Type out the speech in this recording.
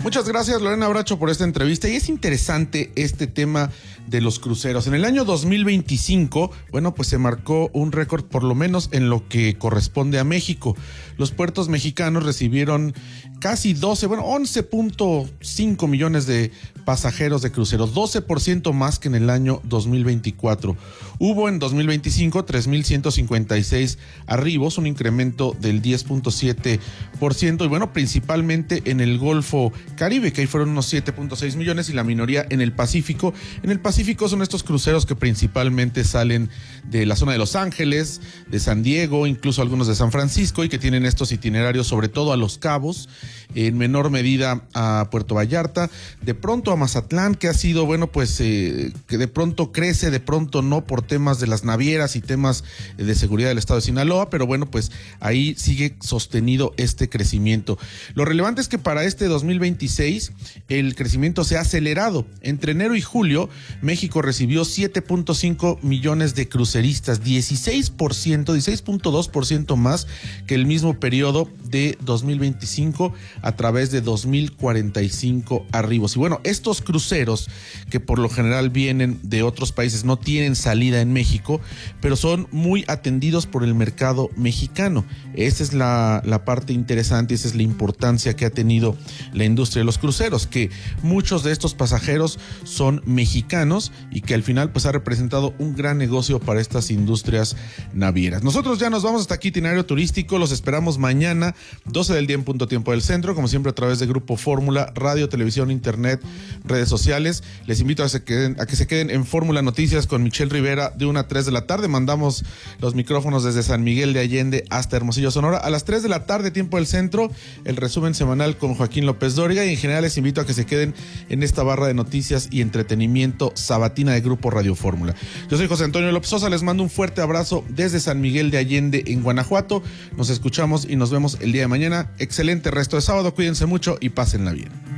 Muchas gracias, Lorena Bracho, por esta entrevista. Y es interesante este tema de los cruceros. En el año 2025, bueno, pues se marcó un récord, por lo menos en lo que corresponde a México. Los puertos mexicanos recibieron casi 11.5 millones de pasajeros de cruceros, 12% más que en el año 2024. Hubo en 2025 3.156 arribos, un incremento del 10.7%, y bueno, principalmente en el Golfo Caribe, que ahí fueron unos 7.6 millones, y la minoría en el Pacífico. En el Pacífico son estos cruceros que principalmente salen de la zona de Los Ángeles, de San Diego, incluso algunos de San Francisco, y que tienen estos itinerarios sobre todo a Los Cabos, en menor medida a Puerto Vallarta, de pronto a Mazatlán, que ha sido, bueno, pues que de pronto crece, de pronto no, por temas de las navieras y temas de seguridad del estado de Sinaloa, pero bueno, pues ahí sigue sostenido este crecimiento. Lo relevante es que para este 2026 el crecimiento se ha acelerado. Entre enero y julio, México recibió 7.5 millones de cruceristas, 16.2% más que el mismo periodo de 2025, a través de 2.045 arribos. Y bueno, estos cruceros, que por lo general vienen de otros países, no tienen salida en México, pero son muy atendidos por el mercado mexicano. Esa es la parte interesante, esa es la importancia que ha tenido la industria de los cruceros, que muchos de estos pasajeros son mexicanos y que al final pues ha representado un gran negocio para estas industrias navieras. Nosotros ya nos vamos, hasta aquí Itinerario Turístico. Los esperamos mañana, 12 del día en punto tiempo del centro, como siempre a través de Grupo Fórmula, radio, televisión, internet, redes sociales. Les invito a que se queden en Fórmula Noticias con Michelle Rivera de 1 a 3 de la tarde. Mandamos los micrófonos desde San Miguel de Allende hasta Hermosillo, Sonora. A las 3 de la tarde, tiempo del centro, el resumen semanal con Joaquín López Dóriga, y en general les invito a que se queden en esta barra de noticias y entretenimiento sabatina de Grupo Radio Fórmula. Yo soy José Antonio López Sosa, les mando un fuerte abrazo desde San Miguel de Allende en Guanajuato. Nos escuchamos y nos vemos el día de mañana. Excelente resto de sábado, cuídense mucho y pásenla bien.